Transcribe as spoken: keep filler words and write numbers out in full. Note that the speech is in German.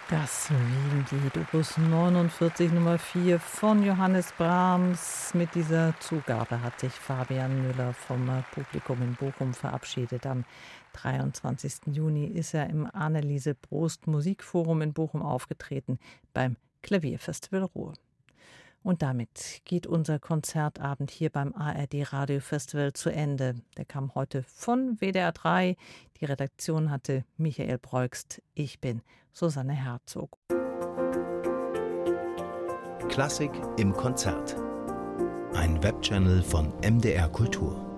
Das Wiegenlied Opus neunundvierzig Nummer vier von Johannes Brahms. Mit dieser Zugabe hat sich Fabian Müller vom Publikum in Bochum verabschiedet. Am dreiundzwanzigsten Juni ist er im Anneliese Brost Musikforum in Bochum aufgetreten beim Klavierfestival Ruhr. Und damit geht unser Konzertabend hier beim A R D Radiofestival zu Ende. Der kam heute von W D R drei. Die Redaktion hatte Michael Breugst. Ich bin Susanne Herzog. Klassik im Konzert. Ein Webchannel von M D R Kultur.